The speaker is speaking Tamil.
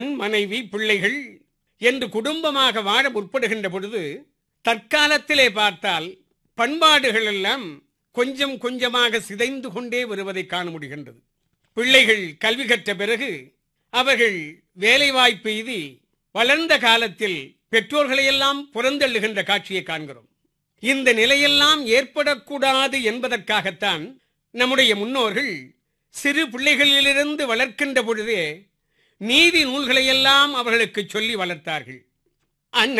மனைவி, பிள்ளைகள் என்று குடும்பமாக வாழ முற்படுகின்ற பொழுது தற்காலத்திலே பார்த்தால் பண்பாடுகள் எல்லாம் கொஞ்சம் கொஞ்சமாக சிதைந்து கொண்டே வருவதை காண முடிகின்றது. பிள்ளைகள் கல்வி கற்ற பிறகு அவர்கள் வேலைவாய்ப்பு எய்தி வளர்ந்த காலத்தில் பெற்றோர்களையெல்லாம் புறந்தள்ளுகின்ற காட்சியை காண்கிறோம். இந்த நிலையெல்லாம் ஏற்படக்கூடாது என்பதற்காகத்தான் நம்முடைய முன்னோர்கள் சிறு பிள்ளைகளிலிருந்து வளர்க்கின்ற பொழுதே நீதி நூல்களையெல்லாம் அவர்களுக்கு சொல்லி வளர்த்தார்கள்.